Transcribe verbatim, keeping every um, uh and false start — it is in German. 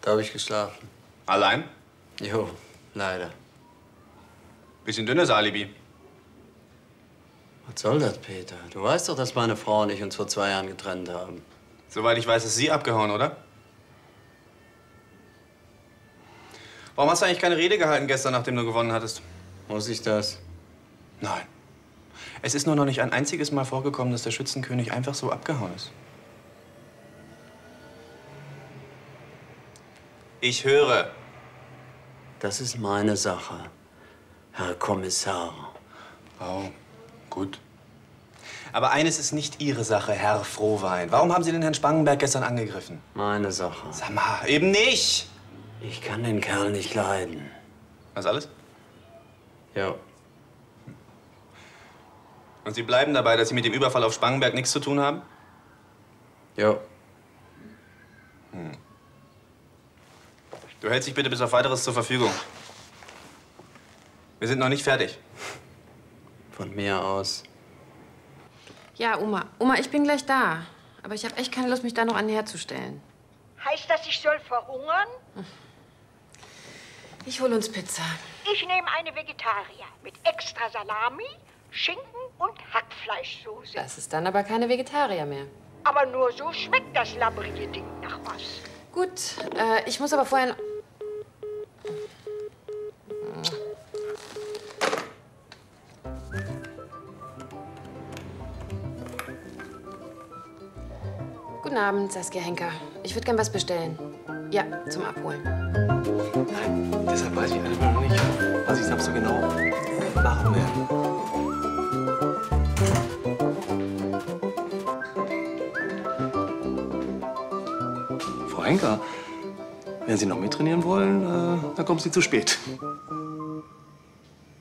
Da habe ich geschlafen. Allein? Jo, leider. Bisschen dünnes Alibi. Was soll das, Peter? Du weißt doch, dass meine Frau und ich uns vor zwei Jahren getrennt haben. Soweit ich weiß, ist sie abgehauen, oder? Warum hast du eigentlich keine Rede gehalten gestern, nachdem du gewonnen hattest? Muss ich das? Nein. Es ist nur noch nicht ein einziges Mal vorgekommen, dass der Schützenkönig einfach so abgehauen ist. Ich höre. Das ist meine Sache, Herr Kommissar. Oh, gut. Aber eines ist nicht Ihre Sache, Herr Frohwein. Warum haben Sie den Herrn Spangenberg gestern angegriffen? Meine Sache. Sag mal, eben nicht! Ich kann den Kerl nicht leiden. Was alles? Ja. Und Sie bleiben dabei, dass Sie mit dem Überfall auf Spangenberg nichts zu tun haben? Ja. Hm. Du hältst dich bitte bis auf Weiteres zur Verfügung. Wir sind noch nicht fertig. Von mir aus. Ja, Oma. Oma, ich bin gleich da. Aber ich habe echt keine Lust, mich da noch an die herzustellen. Heißt das, ich soll verhungern? Ich hol uns Pizza. Ich nehme eine Vegetarier mit extra Salami, Schinken und Hackfleischsoße. Das ist dann aber keine Vegetarier mehr. Aber nur so schmeckt das labbrige Ding nach was. Gut, äh, ich muss aber vorher... Guten Abend, Saskia Henker. Ich würde gern was bestellen. Ja, zum Abholen. Nein, deshalb weiß ich einfach noch nicht, was ich Samstag genau machen werde. Frau Henker, wenn Sie noch mittrainieren wollen, äh, dann kommen Sie zu spät.